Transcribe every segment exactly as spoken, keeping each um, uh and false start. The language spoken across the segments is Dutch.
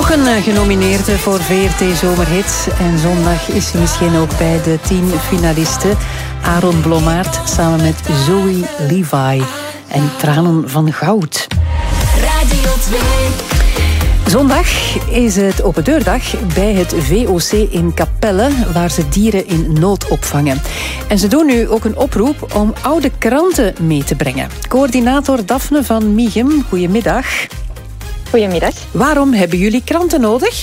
Nog een uh, genomineerde voor V R T Zomerhit. En zondag is ze misschien ook bij de tien finalisten. Aaron Blommaert samen met Zoe Levi. En Tranen van Goud. Radio twee. Zondag is het open deurdag bij het V O C in Capelle, waar ze dieren in nood opvangen. En ze doen nu ook een oproep om oude kranten mee te brengen. Coördinator Daphne van Mieghem, goedemiddag. Goedemiddag. Waarom hebben jullie kranten nodig?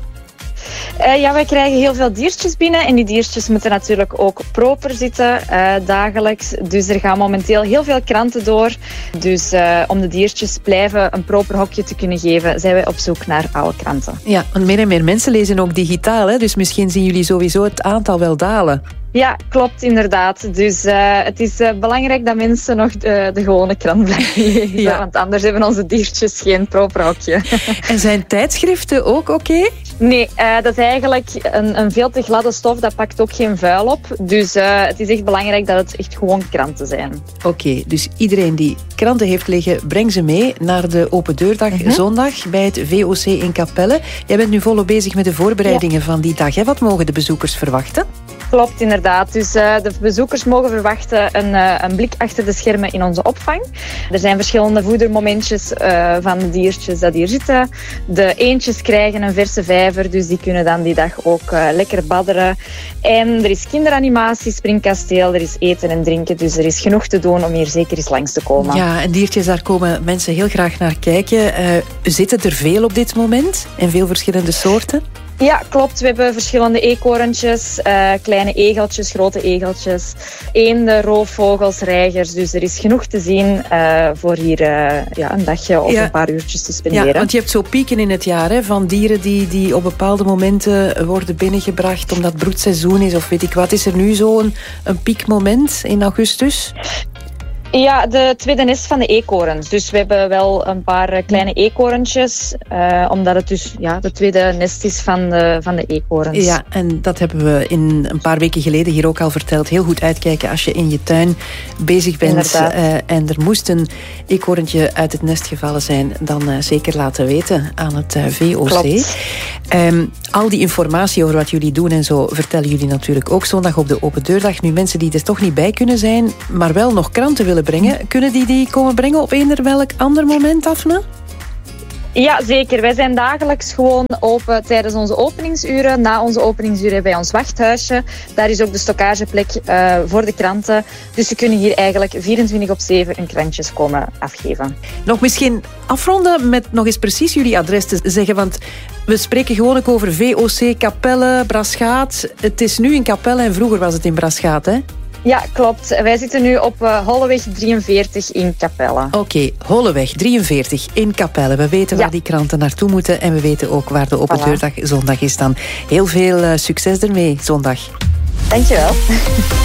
Uh, ja, wij krijgen heel veel diertjes binnen en die diertjes moeten natuurlijk ook proper zitten, uh, dagelijks. Dus er gaan momenteel heel veel kranten door. Dus uh, om de diertjes blijven een proper hokje te kunnen geven, zijn wij op zoek naar oude kranten. Ja, want meer en meer mensen lezen ook digitaal, hè? Dus misschien zien jullie sowieso het aantal wel dalen. Ja, klopt, inderdaad. Dus uh, het is uh, belangrijk dat mensen nog de, de gewone krant blijven lezen. Ja. Want anders hebben onze diertjes geen proper hokje. En zijn tijdschriften ook oké? Okay? Nee, uh, dat is eigenlijk een, een veel te gladde stof. Dat pakt ook geen vuil op. Dus uh, het is echt belangrijk dat het echt gewoon kranten zijn. Oké, okay, dus iedereen die kranten heeft liggen, breng ze mee naar de open deurdag mm-hmm. zondag bij het V O C in Capelle. Jij bent nu volop bezig met de voorbereidingen ja. van die dag. Hè? Wat mogen de bezoekers verwachten? Klopt, inderdaad. Dus uh, de bezoekers mogen verwachten een, uh, een blik achter de schermen in onze opvang. Er zijn verschillende voedermomentjes uh, van de diertjes dat hier zitten. De eendjes krijgen een verse vijver, dus die kunnen dan die dag ook uh, lekker badderen. En er is kinderanimatie, springkasteel, er is eten en drinken, dus er is genoeg te doen om hier zeker eens langs te komen. Ja, en diertjes, daar komen mensen heel graag naar kijken. Uh, zitten er veel op dit moment en veel verschillende soorten? Ja, klopt. We hebben verschillende eekhoorntjes, uh, kleine egeltjes, grote egeltjes, eenden, roofvogels, reigers. Dus er is genoeg te zien uh, voor hier uh, ja, een dagje of ja. een paar uurtjes te spenderen. Ja, want je hebt zo pieken in het jaar, hè, van dieren die, die op bepaalde momenten worden binnengebracht omdat het broedseizoen is of weet ik wat. Is er nu zo een, een piekmoment in augustus? Ja, de tweede nest van de eekhoorns. Dus we hebben wel een paar kleine eekhoorntjes, uh, omdat het dus ja, de tweede nest is van de, van de eekhoorns. Ja, en dat hebben we in een paar weken geleden hier ook al verteld. Heel goed uitkijken als je in je tuin bezig bent uh, en er moest een eekhoorntje uit het nest gevallen zijn, dan uh, zeker laten weten aan het uh, V O C. Um, al die informatie over wat jullie doen en zo vertellen jullie natuurlijk ook zondag op de open deurdag. Nu, mensen die er toch niet bij kunnen zijn, maar wel nog kranten willen brengen, kunnen die die komen brengen op eender welk ander moment, Daphne? Ja, zeker. Wij zijn dagelijks gewoon open tijdens onze openingsuren. Na onze openingsuren bij ons wachthuisje. Daar is ook de stockageplek uh, voor de kranten. Dus ze kunnen hier eigenlijk vierentwintig op zeven hun krantjes komen afgeven. Nog misschien afronden met nog eens precies jullie adres te zeggen, want we spreken gewoon ook over V O C, Capelle, Braschaat. Het is nu in Capelle en vroeger was het in Braschaat, hè? Ja, klopt. Wij zitten nu op uh, Holleweg drieënveertig in Capelle. Oké, okay, Holleweg drieënveertig in Capelle. We weten ja. waar die kranten naartoe moeten en we weten ook waar de open deurdag zondag is dan. Heel veel uh, succes ermee zondag. Dankjewel.